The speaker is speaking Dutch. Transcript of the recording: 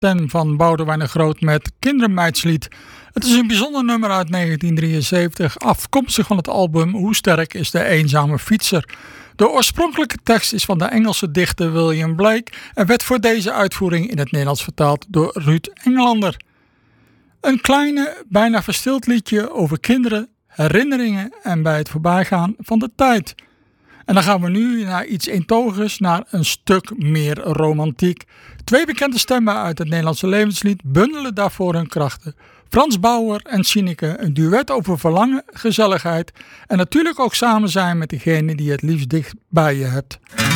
stem van Boudewijn de Groot met Kindermeidslied. Het is een bijzonder nummer uit 1973, afkomstig van het album Hoe sterk is de eenzame fietser. De oorspronkelijke tekst is van de Engelse dichter William Blake en werd voor deze uitvoering in het Nederlands vertaald door Ruud Engelander. Een kleine, bijna verstild liedje over kinderen, herinneringen en bij het voorbijgaan van de tijd. En dan gaan we nu naar iets eentonigers, naar een stuk meer romantiek. Twee bekende stemmen uit het Nederlandse levenslied bundelen daarvoor hun krachten. Frans Bauer en Sineke, een duet over verlangen, gezelligheid en natuurlijk ook samen zijn met degene die je het liefst dicht bij je hebt.